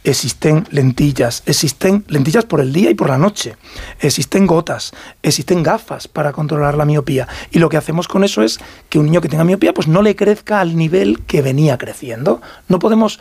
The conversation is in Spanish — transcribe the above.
existen lentillas por el día y por la noche, existen gotas, existen gafas para controlar la miopía, y lo que hacemos con eso es que un niño que tenga miopía pues no le crezca al nivel que venía creciendo. No podemos